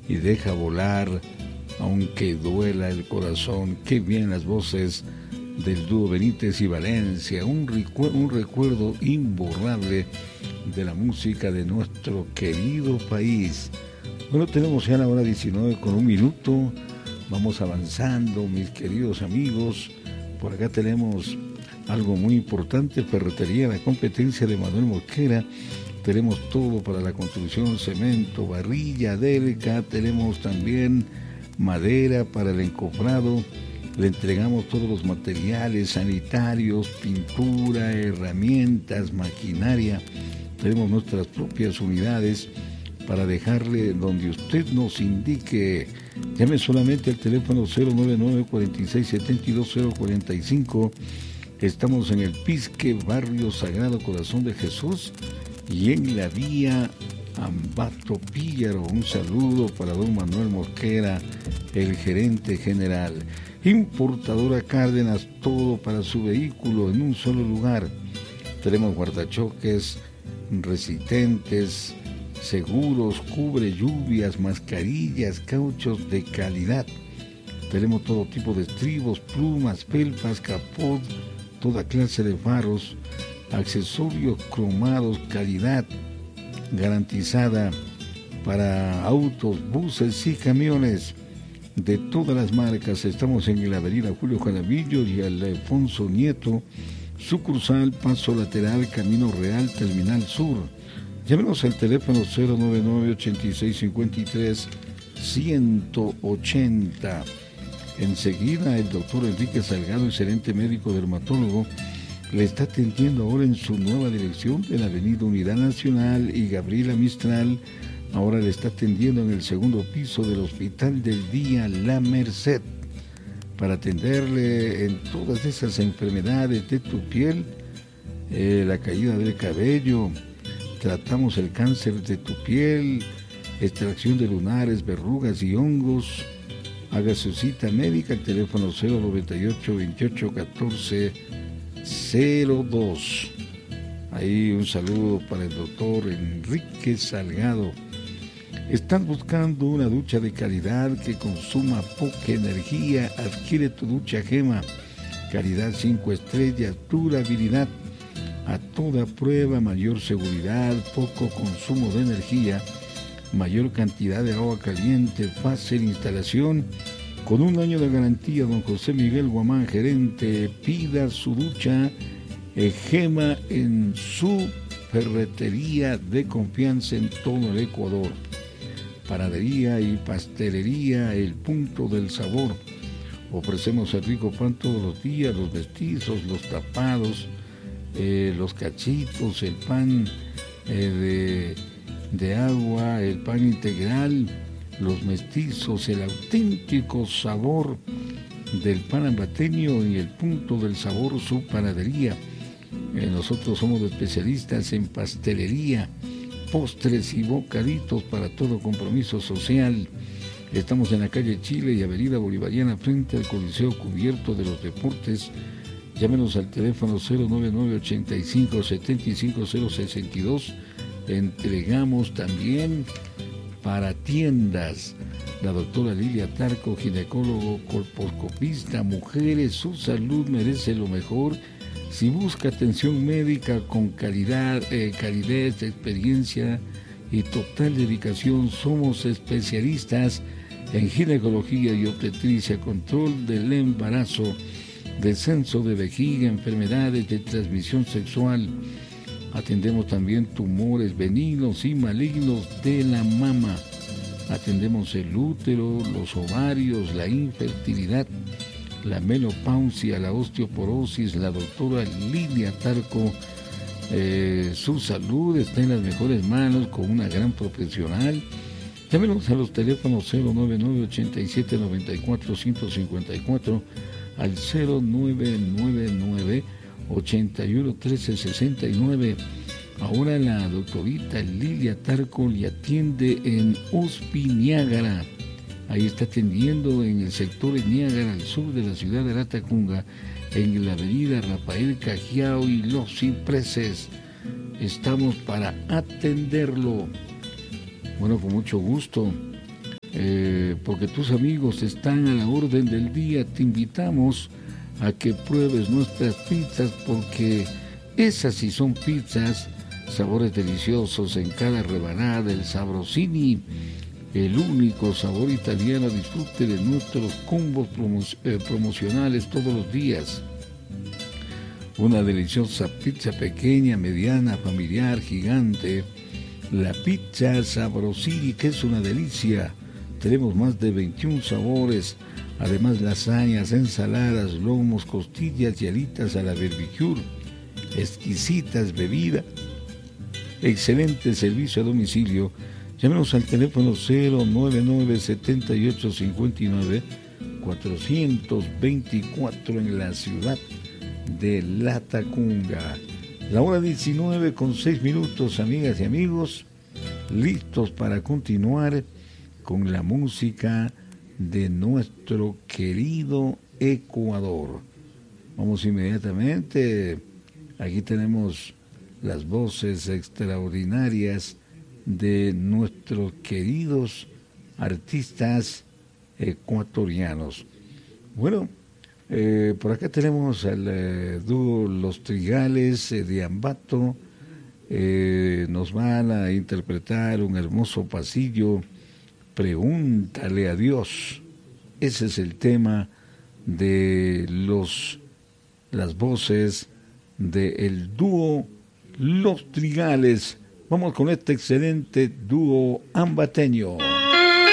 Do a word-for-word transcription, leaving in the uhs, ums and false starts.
y deja volar, aunque duela el corazón. Qué bien las voces del dúo Benítez y Valencia, un, recu- un recuerdo imborrable de la música de nuestro querido país. Bueno, tenemos ya la hora diecinueve con un minuto, vamos avanzando, mis queridos amigos. Por acá tenemos algo muy importante: ferretería La Competencia de Manuel Mosquera. Tenemos todo para la construcción: cemento, varilla, delca, tenemos también madera para el encofrado. Le entregamos todos los materiales sanitarios, pintura, herramientas, maquinaria. Tenemos nuestras propias unidades para dejarle donde usted nos indique. Llame solamente al teléfono cero nueve nueve, cuatro seis siete dos, cero cuatro cinco. Estamos en el Pisque, Barrio Sagrado Corazón de Jesús, y en la vía Ambato Píllaro. Un saludo para don Manuel Mosquera, el gerente general. Importadora Cárdenas, todo para su vehículo en un solo lugar. Tenemos guardachoques resistentes, seguros, cubre lluvias, mascarillas, cauchos de calidad. Tenemos todo tipo de estribos, plumas, felpas, capot, toda clase de faros, accesorios cromados, calidad garantizada para autos, buses y camiones de todas las marcas. Estamos en la avenida Julio Jaramillo y Alfonso Nieto, sucursal Paso Lateral, Camino Real, Terminal Sur. Llámenos al teléfono cero nueve nueve, ocho seis cinco tres, uno ocho cero. Enseguida el doctor Enrique Salgado, excelente médico dermatólogo, le está atendiendo ahora en su nueva dirección de la avenida Unidad Nacional y Gabriela Mistral. Ahora le está atendiendo en el segundo piso del Hospital del Día La Merced, para atenderle en todas esas enfermedades de tu piel, eh, la caída del cabello. Tratamos el cáncer de tu piel, extracción de lunares, verrugas y hongos. Haga su cita médica al teléfono cero noventa y ocho, veintiocho, catorce, cero dos. Ahí un saludo para el doctor Enrique Salgado. ¿Estás buscando una ducha de calidad que consuma poca energía? Adquiere tu ducha Gema, calidad cinco estrellas, durabilidad a toda prueba, mayor seguridad, poco consumo de energía, mayor cantidad de agua caliente, fácil instalación, con un año de garantía. Don José Miguel Guamán, gerente. Pida su ducha eh, Gema en su ferretería de confianza en todo el Ecuador. Panadería y pastelería El Punto del Sabor. Ofrecemos el rico pan todos los días, los mestizos, los tapados, eh, los cachitos, el pan eh, de, de agua, el pan integral, los mestizos, el auténtico sabor del pan ambateño y El Punto del Sabor, su panadería. Eh, nosotros somos especialistas en pastelería, postres y bocaditos para todo compromiso social. Estamos en la calle Chile y avenida Bolivariana, frente al Coliseo Cubierto de los Deportes. Llámenos al teléfono cero nueve nueve, ocho cinco, siete cinco cero seis dos. Entregamos también para tiendas. La doctora Lilia Tarco, ginecólogo, colposcopista. Mujeres, su salud merece lo mejor. Si busca atención médica con calidad, eh, calidez, experiencia y total dedicación, somos especialistas en ginecología y obstetricia, control del embarazo, descenso de vejiga, enfermedades de transmisión sexual. Atendemos también tumores benignos y malignos de la mama. Atendemos el útero, los ovarios, la infertilidad, la menopausia, la osteoporosis. La doctora Lilia Tarco, eh, su salud está en las mejores manos, con una gran profesional. Llámenos a los teléfonos cero nueve nueve, ocho siete nueve cuatro, cinco cinco cuatro, al cero nueve nueve nueve, ocho uno, uno tres seis nueve. Ahora la doctorita Lilia Tarco le atiende en Hospi Niágara. Ahí está atendiendo en el sector de Niágara, al sur de la ciudad de Latacunga, en la avenida Rafael Cajiao y Los Cipreses. Estamos para atenderlo. Bueno, con mucho gusto. eh, porque tus amigos están a la orden del día. Te invitamos a que pruebes nuestras pizzas, porque esas sí son pizzas, sabores deliciosos en cada rebanada, el Sabrosini, el único sabor italiano. Disfrute de nuestros combos promo eh, promocionales todos los días. Una deliciosa pizza pequeña, mediana, familiar, gigante. La pizza Sabrosini, que es una delicia. Tenemos más de veintiún sabores. Además, lasañas, ensaladas, lomos, costillas y alitas a la barbecue. Exquisitas bebidas. Excelente servicio a domicilio. Llámenos al teléfono cero nueve nueve, siete ocho cinco nueve, cuatro dos cuatro en la ciudad de Latacunga. La hora diecinueve con seis minutos, amigas y amigos, listos para continuar con la música de nuestro querido Ecuador. Vamos inmediatamente. Aquí tenemos las voces extraordinarias de nuestros queridos artistas ecuatorianos. Bueno, eh, por acá tenemos al eh, dúo Los Trigales eh, de Ambato. Eh, nos van a interpretar un hermoso pasillo, Pregúntale a Dios. Ese es el tema de los las voces del dúo Los Trigales. Vamos con este excelente dúo ambateño.